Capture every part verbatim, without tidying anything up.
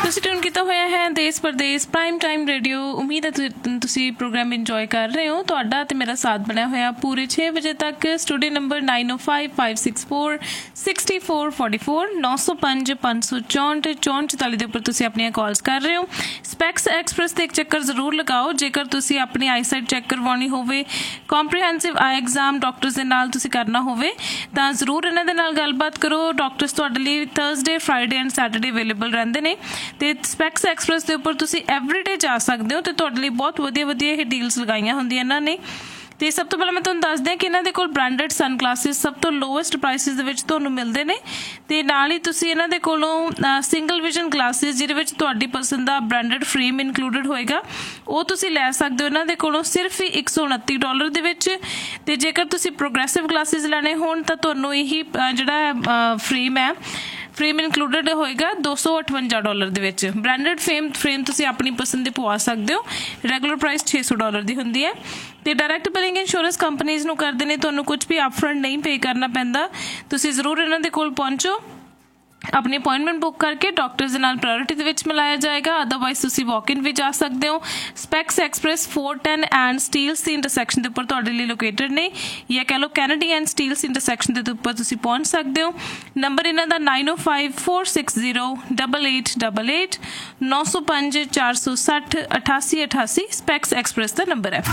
ਤੁਸੀਂ ਟਿਊਨ ਕੀਤਾ ਹੋਇਆ ਹੈ ਦੇਸ਼ ਪ੍ਰਦੇਸ਼ ਪ੍ਰਾਈਮ ਟਾਈਮ ਰੇਡੀਓ। ਉਮੀਦ ਹੈ ਤੁਸੀਂ ਪ੍ਰੋਗਰਾਮ ਇੰਜੋਏ ਕਰ ਰਹੇ ਹੋ। ਤੁਹਾਡਾ ਤੇ ਮੇਰਾ ਸਾਥ ਬਣਿਆ ਹੋਇਆ ਪੂਰੇ ਛੇ ਵਜੇ ਤੱਕ। ਸਟੂਡੀਓ ਨੰਬਰ ਨਾਈਨ ਓ five five six four sixty four forty four ਨੌ ਸੌ ਪੰਜ ਪੰਜ ਸੌ ਚੌਂਹਠ ਚੌਂਹਠ ਚੁਤਾਲੀ ਦੇ ਉੱਪਰ ਤੁਸੀਂ ਆਪਣੀਆਂ ਕਾਲਸ ਕਰ ਰਹੇ ਹੋ। ਸਪੈਕਸ ਐਕਸਪ੍ਰੈਸ 'ਤੇ ਇੱਕ ਚੱਕਰ ਜ਼ਰੂਰ ਲਗਾਓ ਜੇਕਰ ਤੁਸੀਂ ਆਪਣੀ ਆਈਸਾਈਟ ਚੈੱਕ ਕਰਵਾਉਣੀ ਹੋਵੇ, ਕੰਪਰੀਹੈਂਸਿਵ ਆਈ ਐਗਜ਼ਾਮ ਡਾਕਟਰਸ ਦੇ ਨਾਲ ਤੁਸੀਂ ਕਰਨਾ ਹੋਵੇ ਤਾਂ ਜ਼ਰੂਰ ਇਹਨਾਂ ਦੇ ਨਾਲ ਗੱਲਬਾਤ ਕਰੋ। ਡਾਕਟਰਸ ਤੁਹਾਡੇ ਲਈ Thursday, Friday and Saturday available ਰਹਿੰਦੇ ਨੇ ਤੇ ਸਪੈਕਸ ਐਕਸਪ੍ਰੈਸ ਦੇ ਉੱਪਰ ਤੁਸੀਂ ਐਵਰੀਡੇ ਜਾ ਸਕਦੇ ਹੋ ਤੇ ਤੁਹਾਡੇ ਲਈ ਬਹੁਤ ਵਧੀਆ ਵਧੀਆ ਇਹ ਡੀਲਸ ਲਗਾਈਆਂ ਹੁੰਦੀਆਂ ਇਹਨਾਂ ਨੇ। ਤੇ ਸਭ ਤੋਂ ਪਹਿਲਾਂ ਮੈਂ ਤੁਹਾਨੂੰ ਦੱਸਦੀ ਹਾਂ ਕਿ ਇਹਨਾਂ ਦੇ ਕੋਲ ਬ੍ਰਾਂਡਡ ਸਨ ਗਲਾਸਿਸ ਸਭ ਤੋਂ ਲੋਐਸਟ ਪ੍ਰਾਈਸਿਸ ਦੇ ਵਿੱਚ ਤੁਹਾਨੂੰ ਮਿਲਦੇ ਨੇ ਤੇ ਨਾਲ ਹੀ ਤੁਸੀਂ ਇਹਨਾਂ ਦੇ ਕੋਲੋਂ ਸਿੰਗਲ ਵਿਜ਼ਨ ਗਲਾਸਿਸ ਜਿਹਦੇ ਵਿੱਚ ਤੁਹਾਡੀ ਪਸੰਦ ਦਾ ਬ੍ਰਾਂਡਡ ਫਰੇਮ ਇਨਕਲੂਡਡ ਹੋਏਗਾ ਉਹ ਤੁਸੀਂ ਲੈ ਸਕਦੇ ਹੋ ਇਹਨਾਂ ਦੇ ਕੋਲੋਂ ਸਿਰਫ ਹੀ ਇੱਕ ਸੌ ਉਨੱਤੀ ਡਾਲਰ ਦੇ ਵਿੱਚ। ਤੇ ਜੇਕਰ ਤੁਸੀਂ ਪ੍ਰੋਗਰੈਸਿਵ ਗਲਾਸਿਸ ਲੈਣੇ ਹੋਣ ਤਾਂ ਤੁਹਾਨੂੰ ਇਹੀ ਜਿਹੜਾ ਫਰੇਮ ਹੈ ਫਰੇਮ ਇਨਕਲੂਡਡ ਹੋਏਗਾ ਦੋ ਸੌ ਅਠਵੰਜਾ ਡਾਲਰ ਦੇ ਵਿੱਚ। ਬ੍ਰਾਂਡਡ ਫਰੇਮ ਫਰੇਮ ਤੁਸੀਂ ਆਪਣੀ ਪਸੰਦ ਦੇ ਪਵਾ ਸਕਦੇ ਹੋ। ਰੈਗੂਲਰ ਪ੍ਰਾਈਸ ਛੇ ਸੌ ਡਾਲਰ ਦੀ ਹੁੰਦੀ ਹੈ ਤੇ ਡਾਇਰੈਕਟ ਬਿਲਿੰਗ ਇੰਸ਼ੋਰੈਂਸ ਕੰਪਨੀਜ਼ ਨੂੰ ਕਰਦੇ ਨੇ, ਤੁਹਾਨੂੰ ਕੁਝ ਵੀ ਅਪਫਰੰਟ ਨਹੀਂ ਪੇ ਕਰਨਾ ਪੈਂਦਾ। ਤੁਸੀਂ ਜ਼ਰੂਰ ਇਹਨਾਂ ਦੇ ਕੋਲ ਪਹੁੰਚੋ, ਆਪਣੀ ਅਪੁਆਇੰਟਮੈਂਟ ਬੁੱਕ ਕਰਕੇ ਡਾਕਟਰਸ ਦੇ ਨਾਲ ਪ੍ਰਾਇਓਰਿਟੀ ਦੇ ਵਿੱਚ ਮਿਲਾਇਆ ਜਾਏਗਾ। ਅਦਰਵਾਈਜ਼ ਤੁਸੀਂ ਵਾਕ ਇਨ ਵੀ ਜਾ ਸਕਦੇ ਹੋ। Specs express four ten and Steeles the intersection ਦੇ ਉੱਪਰ ਤੁਹਾਡੇ ਲਈ ਲੋਕੇਟਡ ਨੇ, ਜਾਂ ਕਹਿ ਲਓ ਕੈਨੇਡੀ ਐਂਡ ਸਟੀਲਸ ਇੰਟਰਸੈਕਸ਼ਨ ਦੇ ਉੱਪਰ ਤੁਸੀਂ ਪਹੁੰਚ ਸਕਦੇ ਹੋ। ਨੰਬਰ ਇਹਨਾਂ ਦਾ ਨਾਈਨ ਓ five four six zero double eight double eight ਨੌ ਸੌ ਪੰਜ ਚਾਰ ਸੌ ਸੱਠ ਅਠਾਸੀ ਅਠਾਸੀ ਸਪੈਕਸ ਐਕਸਪ੍ਰੈਸ ਦਾ ਨੰਬਰ ਹੈ।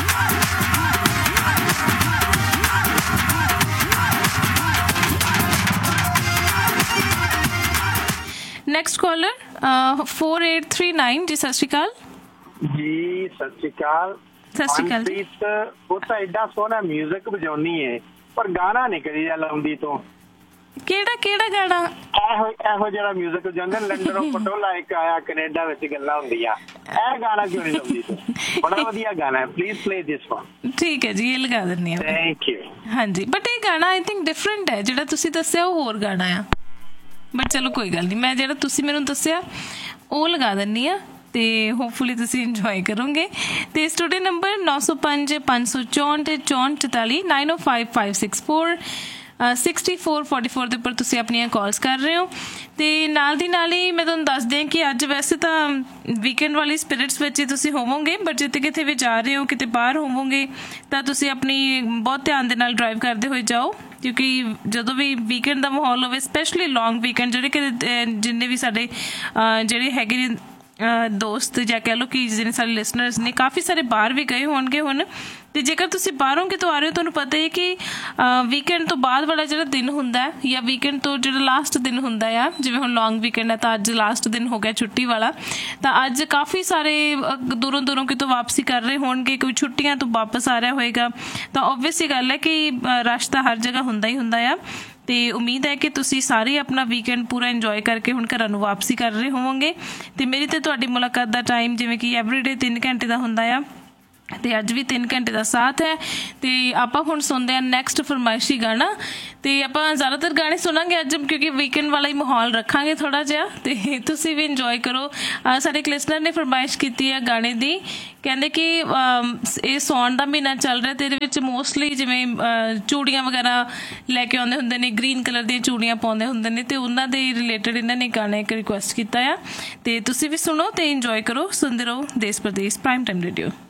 Next collar four eight three nine ਜੀ, ਸਤਿ ਸ਼੍ਰੀ ਅਕਾਲ ਜੀ। ਸਤਿ ਸ਼੍ਰੀ ਅਕਾਲ। ਸਤਿ ਸ਼੍ਰੀ ਅਕਾਲ ਜੀ। ਉਹ ਤਾਂ ਐਡਾ ਸੋਹਣਾ ਮਿਊਜ਼ਿਕ ਵਜਾਉਣੀ ਹੈ ਪਰ ਗਾਣਾ ਨਹੀਂ ਕਰੀ ਜਾ ਲਾਉਂਦੀ ਤੋਂ। ਕਿਹੜਾ ਕਿਹੜਾ ਗਾਣਾ? ਇਹੋ ਇਹੋ ਜਿਹੜਾ ਮਿਊਜ਼ਿਕ ਵਜਾਉਂਦੇ ਲੰਡਨੋਂ ਪਟੋਲਾ ਇੱਕ ਆਇਆ ਕੈਨੇਡਾ ਵਿੱਚ ਗੱਲਾਂ ਹੁੰਦੀਆਂ, ਇਹ ਗਾਣਾ ਕਿਉਂ ਨਹੀਂ ਲਾਉਂਦੀ ਤੂੰ? ਬੜਾ ਵਧੀਆ ਗਾਣਾ ਹੈ, ਪਲੀਜ਼ ਪਲੇ ਦਿਸ ਵਨ। ਠੀਕ ਹੈ ਜੀ, ਇਹ ਲਗਾ ਦਿੰਦੀ ਹਾਂ। Thank you. ਹਾਂਜੀ, ਬਟ ਇਹ ਗਾਣਾ ਆਈ ਥਿੰਕ ਡਿਫਰੈਂਟ ਹੈ। ਜਿਹੜਾ ਤੁਸੀਂ ਦੱਸਿਆ ਉਹ ਹੋਰ ਗਾਣਾ ਆ, ਬਟ ਚਲੋ ਕੋਈ ਗੱਲ ਨਹੀਂ, ਮੈਂ ਜਿਹੜਾ ਤੁਸੀਂ ਮੈਨੂੰ ਦੱਸਿਆ ਉਹ ਲਗਾ ਦਿੰਦੀ ਹਾਂ ਤੇ ਹੋਪਫੁਲੀ ਤੁਸੀਂ ਇੰਜੋਏ ਕਰੋਗੇ। ਤੇ ਸਟੂਡੀਓ ਨੰਬਰ ਨੌ ਸੌ ਪੰਜ ਪੰਜ ਸੌ ਚੌਂਹਠ ਚੌਂਹਠ ਚੁਤਾਲੀ ਨਾਈਨ ਓ five five six four sixty four forty four ਦੇ ਉੱਪਰ ਤੁਸੀਂ ਆਪਣੀਆਂ ਕਾਲਸ ਕਰ ਰਹੇ ਹੋ। ਤੇ ਨਾਲ ਦੀ ਨਾਲ ਹੀ ਮੈਂ ਤੁਹਾਨੂੰ ਦੱਸਦੀ ਹਾਂ ਕਿ ਅੱਜ ਵੈਸੇ ਤਾਂ ਵੀਕਐਂਡ ਵਾਲੀ ਸਪਿਰਿਟਸ ਵਿੱਚ ਹੀ ਤੁਸੀਂ ਹੋਵੋਗੇ, ਬਟ ਜਿੱਥੇ ਕਿਤੇ ਵੀ ਜਾ ਰਹੇ ਹੋ, ਕਿਤੇ ਬਾਹਰ ਹੋਵੋਗੇ ਤਾਂ ਤੁਸੀਂ ਆਪਣੀ ਬਹੁਤ ਧਿਆਨ ਦੇ ਨਾਲ ਡਰਾਈਵ ਕਰਦੇ ਹੋਏ ਜਾਓ, ਕਿਉਂਕਿ ਜਦੋਂ ਵੀ ਵੀਕਐਂਡ ਦਾ ਮਾਹੌਲ ਹੋਵੇ, ਸਪੈਸ਼ਲੀ ਲੌਂਗ ਵੀਕਐਂਡ, ਜਿਹੜੇ ਕਿ ਜਿੰਨੇ ਵੀ ਸਾਡੇ ਜਿਹੜੇ ਹੈਗੇ ਨੇ ਦੋਸਤ ਜਾਂ ਕਹਿ ਲਓ ਕਿ ਜਿਹੜੇ ਸਾਡੇ ਲਿਸਨਰਸ ਨੇ ਕਾਫੀ ਸਾਰੇ ਬਾਹਰ ਵੀ ਗਏ ਹੋਣਗੇ ਹੁਣ। ਤੇ ਜੇਕਰ ਤੁਸੀਂ ਬਾਹਰੋਂ ਕਿਤੋਂ ਆ ਰਹੇ ਹੋ, ਤੁਹਾਨੂੰ ਪਤਾ ਹੀ ਕਿ ਵੀਕਐਂਡ ਤੋਂ ਬਾਅਦ ਵਾਲਾ ਜਿਹੜਾ ਦਿਨ ਹੁੰਦਾ ਹੈ ਜਾਂ ਵੀਕਐਂਡ ਤੋਂ ਜਿਹੜਾ ਲਾਸਟ ਦਿਨ ਹੁੰਦਾ ਆ, ਜਿਵੇਂ ਹੁਣ ਲੌਂਗ ਵੀਕਐਂਡ ਹੈ ਤਾਂ ਅੱਜ ਲਾਸਟ ਦਿਨ ਹੋ ਗਿਆ ਛੁੱਟੀ ਵਾਲਾ, ਤਾਂ ਅੱਜ ਕਾਫੀ ਸਾਰੇ ਦੂਰੋਂ ਦੂਰੋਂ ਕਿਤੋਂ ਵਾਪਸੀ ਕਰ ਰਹੇ ਹੋਣਗੇ, ਕੋਈ ਛੁੱਟੀਆਂ ਤੋਂ ਵਾਪਸ ਆ ਰਿਹਾ ਹੋਏਗਾ, ਤਾਂ ਓਬਵੀਅਸ ਇਹ ਗੱਲ ਹੈ ਕਿ ਰਸ਼ ਤਾਂ ਹਰ ਜਗ੍ਹਾ ਹੁੰਦਾ ਹੀ ਹੁੰਦਾ ਆ। ਤੇ ਉਮੀਦ ਹੈ ਕਿ ਤੁਸੀਂ ਸਾਰੇ ਆਪਣਾ ਵੀਕਐਂਡ ਪੂਰਾ ਇੰਜੋਏ ਕਰਕੇ ਹੁਣ ਘਰਾਂ ਨੂੰ ਵਾਪਸੀ ਕਰ ਰਹੇ ਹੋਵੋਗੇ। ਤੇ ਮੇਰੀ ਤੇ ਤੁਹਾਡੀ ਮੁਲਾਕਾਤ ਦਾ ਟਾਈਮ ਜਿਵੇਂ ਕਿ ਐਵਰੀਡੇ ਤਿੰਨ ਘੰਟੇ ਦਾ ਹੁੰਦਾ ਆ ਤੇ ਅੱਜ ਵੀ ਤਿੰਨ ਘੰਟੇ ਦਾ ਸਾਥ ਹੈ। ਤੇ ਆਪਾਂ ਹੁਣ ਸੁਣਦੇ ਹਾਂ ਨੈਕਸਟ ਫਰਮਾਇਸ਼ੀ ਗਾਣਾ, ਤੇ ਆਪਾਂ ਜ਼ਿਆਦਾਤਰ ਗਾਣੇ ਸੁਣਾਂਗੇ ਅੱਜ ਕਿਉਂਕਿ ਵੀਕਐਂਡ ਵਾਲਾ ਹੀ ਮਾਹੌਲ ਰੱਖਾਂਗੇ ਥੋੜਾ ਜਿਹਾ, ਤੇ ਤੁਸੀਂ ਵੀ ਇੰਜੋਏ ਕਰੋ। ਸਾਡੇ ਇੱਕ ਲਿਸਨਰ ਨੇ ਫਰਮਾਇਸ਼ ਕੀਤੀ ਹੈ ਗਾਣੇ ਦੀ, ਕਹਿੰਦੇ ਕਿ ਇਹ ਸਾਉਣ ਦਾ ਮਹੀਨਾ ਚੱਲ ਰਿਹਾ ਤੇ ਇਹਦੇ ਵਿੱਚ ਮੋਸਟਲੀ ਜਿਵੇਂ ਚੂੜੀਆਂ ਵਗੈਰਾ ਲੈ ਕੇ ਆਉਂਦੇ ਹੁੰਦੇ ਨੇ, ਗ੍ਰੀਨ ਕਲਰ ਦੀਆਂ ਚੂੜੀਆਂ ਪਾਉਂਦੇ ਹੁੰਦੇ ਨੇ, ਤੇ ਉਹਨਾਂ ਦੇ ਰਿਲੇਟਡ ਇਹਨਾਂ ਨੇ ਗਾਣਾ ਇੱਕ ਰਿਕੁਐਸਟ ਕੀਤਾ ਆ। ਤੇ ਤੁਸੀਂ ਵੀ ਸੁਣੋ ਤੇ ਇੰਜੋਏ ਕਰੋ। ਸੁਣਦੇ ਰਹੋ ਦੇਸ਼ ਪ੍ਰਦੇਸ਼ ਪ੍ਰਾਈਮ ਟਾਈਮ ਰੇਡੀਓ।